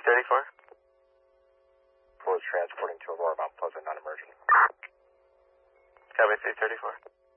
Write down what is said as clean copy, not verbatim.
C-34. Police transporting to Aurora Mount Pleasant, non-emergent. Copy C-34.